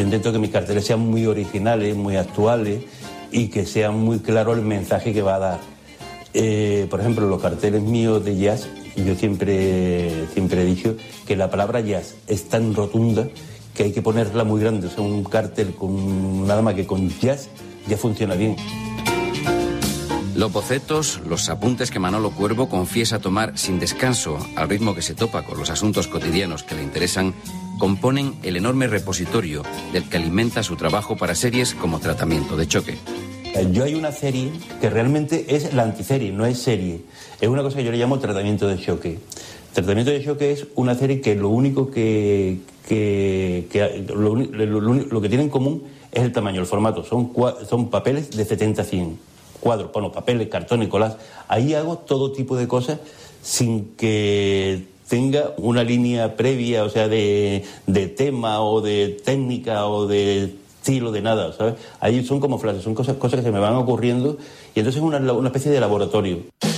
intento que mis carteles sean muy originales, muy actuales y que sea muy claro el mensaje que va a dar. Por ejemplo, los carteles míos de jazz, yo siempre he dicho que la palabra jazz es tan rotunda que hay que ponerla muy grande. O sea, un cartel con nada más que con jazz ya funciona bien. Los bocetos, los apuntes que Manolo Cuervo confiesa tomar sin descanso, al ritmo que se topa con los asuntos cotidianos que le interesan, componen el enorme repositorio del que alimenta su trabajo para series como Tratamiento de Choque. Yo hay una serie que realmente es la antiserie, no es serie. Es una cosa que yo le llamo Tratamiento de Choque. Tratamiento de Choque es una serie que lo único lo que tiene en común es el tamaño, el formato. Son papeles de 70-100. Cuadros, bueno, papeles, cartones, colas. Ahí hago todo tipo de cosas sin que tenga una línea previa, o sea, de tema o de técnica o de estilo, de nada, ¿sabes? Ahí son como flashes, son cosas que se me van ocurriendo y entonces es una especie de laboratorio.